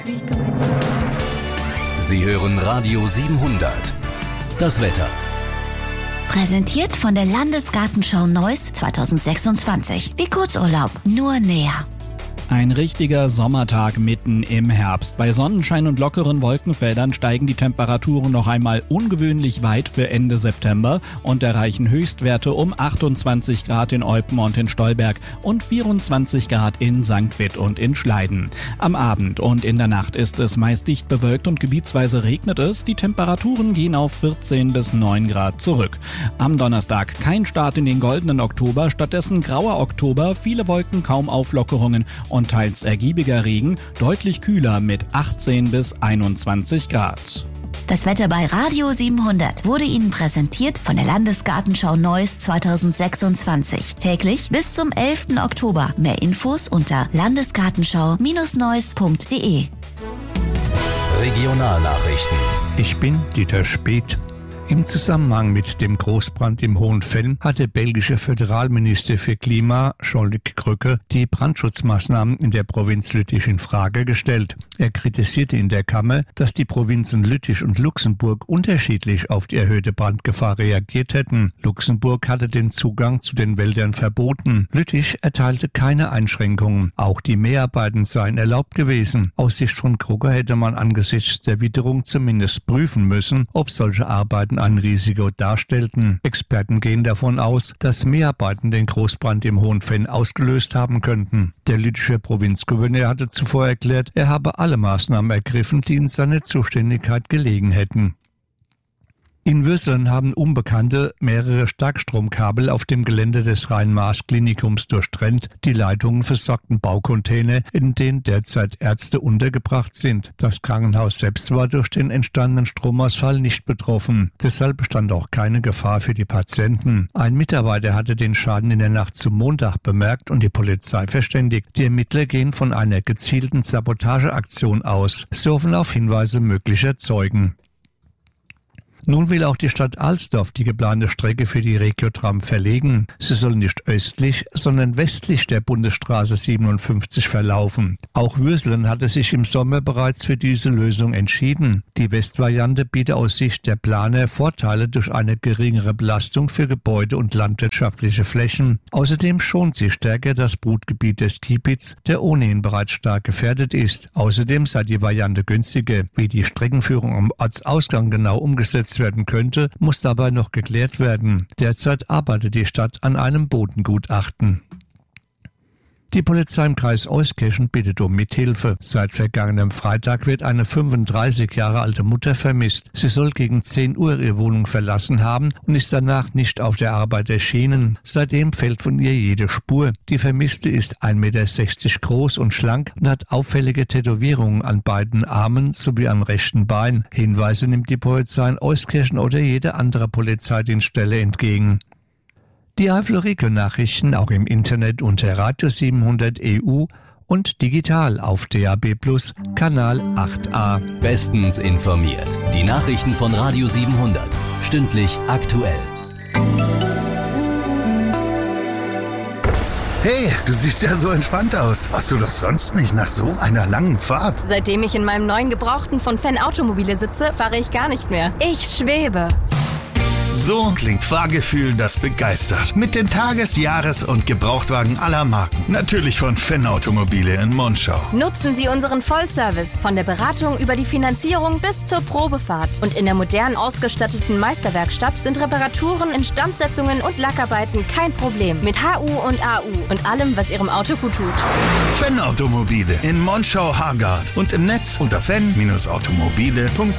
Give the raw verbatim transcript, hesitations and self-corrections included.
Sie hören Radio siebenhundert. Das Wetter. Präsentiert von der Landesgartenschau Neuss zwanzig sechsundzwanzig. Wie Kurzurlaub, nur näher. Ein richtiger Sommertag mitten im Herbst. Bei Sonnenschein und lockeren Wolkenfeldern steigen die Temperaturen noch einmal ungewöhnlich weit für Ende September und erreichen Höchstwerte um achtundzwanzig Grad in Eupen und in Stolberg und vierundzwanzig Grad in Sankt Vith und in Schleiden. Am Abend und in der Nacht ist es meist dicht bewölkt und gebietsweise regnet es. Die Temperaturen gehen auf vierzehn bis neun Grad zurück. Am Donnerstag kein Start in den goldenen Oktober, stattdessen grauer Oktober, viele Wolken, kaum Auflockerungen und teils ergiebiger Regen, deutlich kühler mit achtzehn bis einundzwanzig Grad. Das Wetter bei Radio siebenhundert wurde Ihnen präsentiert von der Landesgartenschau Neuss zwanzig sechsundzwanzig. Täglich bis zum elften Oktober. Mehr Infos unter landesgartenschau Neuss punkt de. Regionalnachrichten. Ich bin Dieter Speth. Im Zusammenhang mit dem Großbrand im Hohenfeld hat der belgische Föderalminister für Klima, Jean-Luc Krücke, die Brandschutzmaßnahmen in der Provinz Lüttich in Frage gestellt. Er kritisierte in der Kammer, dass die Provinzen Lüttich und Luxemburg unterschiedlich auf die erhöhte Brandgefahr reagiert hätten. Luxemburg hatte den Zugang zu den Wäldern verboten. Lüttich erteilte keine Einschränkungen. Auch die Mehrarbeiten seien erlaubt gewesen. Aus Sicht von Krücke hätte man angesichts der Witterung zumindest prüfen müssen, ob solche Arbeiten ein Risiko darstellten. Experten gehen davon aus, dass Mehrarbeiten den Großbrand im Hohenfeld ausgelöst haben könnten. Der lüttische Provinzgouverneur hatte zuvor erklärt, er habe alle Maßnahmen ergriffen, die in seiner Zuständigkeit gelegen hätten. In Würselen haben Unbekannte mehrere Starkstromkabel auf dem Gelände des Rhein-Maas-Klinikums durchtrennt. Die Leitungen versorgten Baucontainer, in denen derzeit Ärzte untergebracht sind. Das Krankenhaus selbst war durch den entstandenen Stromausfall nicht betroffen. Deshalb bestand auch keine Gefahr für die Patienten. Ein Mitarbeiter hatte den Schaden in der Nacht zum Montag bemerkt und die Polizei verständigt. Die Ermittler gehen von einer gezielten Sabotageaktion aus. Sie hoffen auf Hinweise möglicher Zeugen. Nun will auch die Stadt Alsdorf die geplante Strecke für die Regiotram verlegen. Sie soll nicht östlich, sondern westlich der Bundesstraße siebenundfünfzig verlaufen. Auch Würselen hatte sich im Sommer bereits für diese Lösung entschieden. Die Westvariante bietet aus Sicht der Planer Vorteile durch eine geringere Belastung für Gebäude und landwirtschaftliche Flächen. Außerdem schont sie stärker das Brutgebiet des Kiebitz, der ohnehin bereits stark gefährdet ist. Außerdem sei die Variante günstiger. Wie die Streckenführung am Ortsausgang genau umgesetzt werden könnte, muss dabei noch geklärt werden. Derzeit arbeitet die Stadt an einem Bodengutachten. Die Polizei im Kreis Euskirchen bittet um Mithilfe. Seit vergangenem Freitag wird eine fünfunddreißig Jahre alte Mutter vermisst. Sie soll gegen zehn Uhr ihre Wohnung verlassen haben und ist danach nicht auf der Arbeit erschienen. Seitdem fehlt von ihr jede Spur. Die Vermisste ist ein Meter sechzig groß und schlank und hat auffällige Tätowierungen an beiden Armen sowie am rechten Bein. Hinweise nimmt die Polizei in Euskirchen oder jede andere Polizeidienststelle entgegen. Die Eifel-Region-Nachrichten auch im Internet unter Radio siebenhundert E U und digital auf D A B Plus, Kanal acht a. Bestens informiert. Die Nachrichten von Radio siebenhundert. Stündlich aktuell. Hey, du siehst ja so entspannt aus. Warst du doch sonst nicht nach so einer langen Fahrt? Seitdem ich in meinem neuen Gebrauchten von Fan Automobile sitze, fahre ich gar nicht mehr. Ich schwebe. So klingt Fahrgefühl, das begeistert. Mit den Tages-, Jahres- und Gebrauchtwagen aller Marken. Natürlich von Fan Automobile in Monschau. Nutzen Sie unseren Vollservice. Von der Beratung über die Finanzierung bis zur Probefahrt. Und in der modern ausgestatteten Meisterwerkstatt sind Reparaturen, Instandsetzungen und Lackarbeiten kein Problem. Mit H U und A U und allem, was Ihrem Auto gut tut. Fan Automobile in Monschau-Hargard und im Netz unter fan Bindestrich automobile punkt